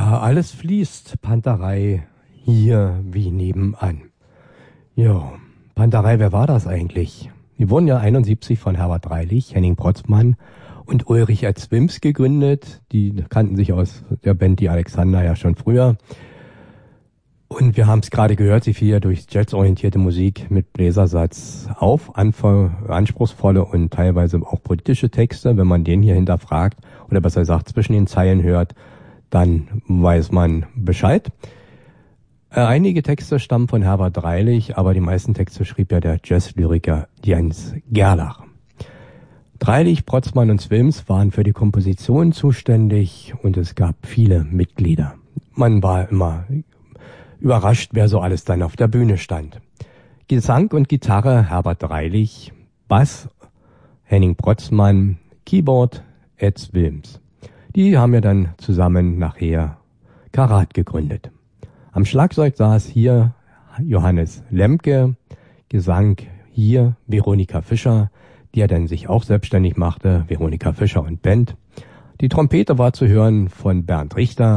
Ja, alles fließt, Panterei, hier wie nebenan. Ja, Panterei, wer war das eigentlich? Die wurden ja 71 von Herbert Reilich, Henning Protzmann und Ulrich Erzwims gegründet. Die kannten sich aus der Band Die Alexander ja schon früher. Und wir haben es gerade gehört, sie fiel ja durch jazzorientierte Musik mit Bläsersatz auf, anspruchsvolle und teilweise auch politische Texte. Wenn man den hier hinterfragt oder besser gesagt zwischen den Zeilen hört, dann weiß man Bescheid. Einige Texte stammen von Herbert Reilich, aber die meisten Texte schrieb ja der Jazzlyriker Jens Gerlach. Reilich, Protzmann und Swims waren für die Komposition zuständig und es gab viele Mitglieder. Man war immer überrascht, wer so alles dann auf der Bühne stand. Gesang und Gitarre Herbert Reilich, Bass Henning Protzmann, Keyboard Ed Swims. Die haben ja dann zusammen nachher Karat gegründet. Am Schlagzeug saß hier Johannes Lemke, Gesang hier Veronika Fischer, die er dann sich auch selbstständig machte, Veronika Fischer und Band. Die Trompete war zu hören von Bernd Richter.